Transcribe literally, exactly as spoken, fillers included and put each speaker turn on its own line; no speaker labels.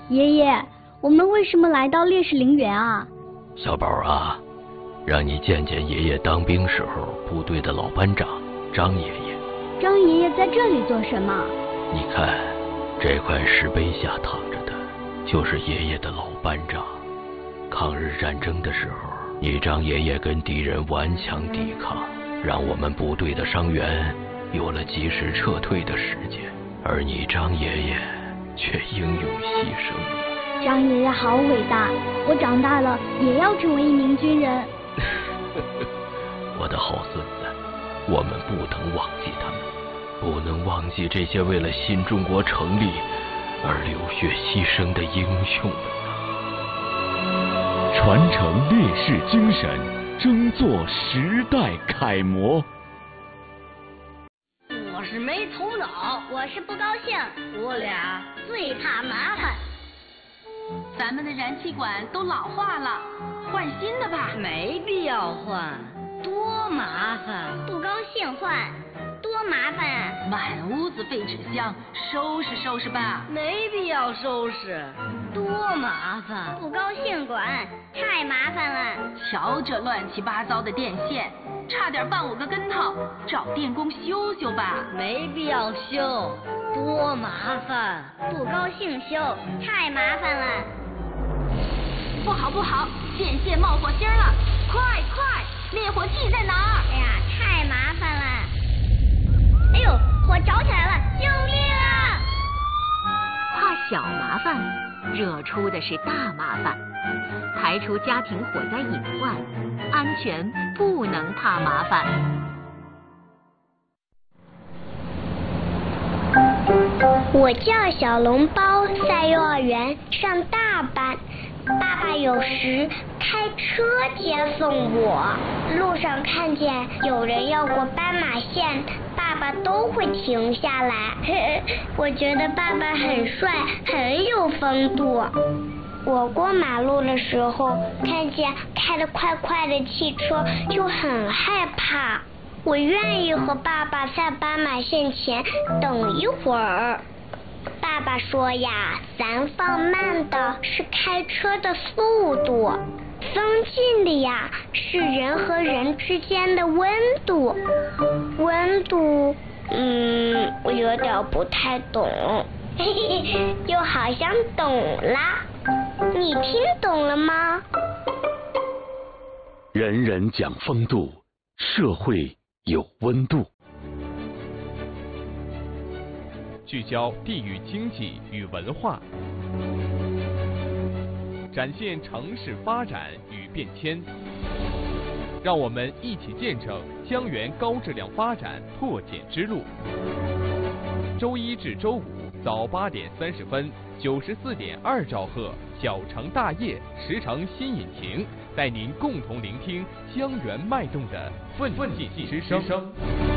爷爷，我们为什么来到烈士陵园啊？
小宝啊，让你见见爷爷当兵时候部队的老班长张爷爷。
张爷爷在这里做什么？
你看，这块石碑下躺着的，就是爷爷的老班长。抗日战争的时候，你张爷爷跟敌人顽强抵抗，让我们部队的伤员有了及时撤退的时间，而你张爷爷却英勇牺牲了。
张爷爷好伟大，我长大了也要成为一名军人。
我的好孙子，我们不能忘记他们，不能忘记这些为了新中国成立而流血牺牲的英雄们
啊！传承烈士精神，争做时代楷模。
我是没头脑，
我是不高兴，
我俩
最怕麻烦。
咱们的燃气管都老化了，换新的吧。
没必要换，多麻烦。
不高兴换，多麻烦啊！
满屋子废纸箱，收拾收拾吧。
没必要收拾，多麻烦。
不高兴管，太麻烦了。
瞧这乱七八糟的电线，差点绊我个跟头，找电工修修吧。
没必要修，多麻烦。
不高兴修，太麻烦了。
不好不好，电线冒火星了，快快，灭火器在哪儿？
哎呀，太麻烦了。哎呦，火着起来了，救命啊！
怕小麻烦，惹出的是大麻烦。排除家庭火灾隐患，安全不能怕麻烦。
我叫小笼包，在幼儿园上大班。爸爸有时开车接送我，路上看见有人要过斑马线，爸爸都会停下来。我觉得爸爸很帅，很有风度。我过马路的时候，看见开得快快的汽车，就很害怕。我愿意和爸爸在斑马线前等一会儿。爸爸说呀，咱放慢的是开车的速度，放近的呀是人和人之间的温度。温度，嗯，我有点不太懂，嘿嘿，又好像懂啦。你听懂了吗？
人人讲风度，社会有温度。
聚焦地域经济与文化，展现城市发展与变迁，让我们一起见证江源高质量发展拓展之路。周一至周五早八点三十分，九十四点二兆赫，小城大业，十城新引擎，带您共同聆听江源脉动的奋进之声。